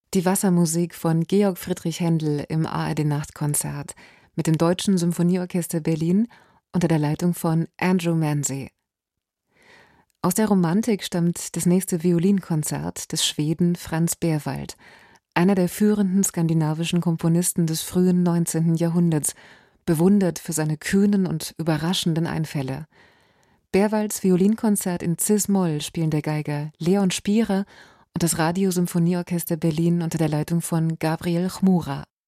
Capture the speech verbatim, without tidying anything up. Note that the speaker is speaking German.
Die Wassermusik von Georg Friedrich Händel im A R D-Nachtkonzert mit dem Deutschen Symphonieorchester Berlin unter der Leitung von Andrew Manze. Aus der Romantik stammt das nächste Violinkonzert des Schweden Franz Berwald, einer der führenden skandinavischen Komponisten des frühen neunzehnten Jahrhunderts, bewundert für seine kühnen und überraschenden Einfälle. Berwalds Violinkonzert in Cis-Moll spielen der Geiger Leon Spierer und das Radiosymphonieorchester Berlin unter der Leitung von Gabriel Chmura.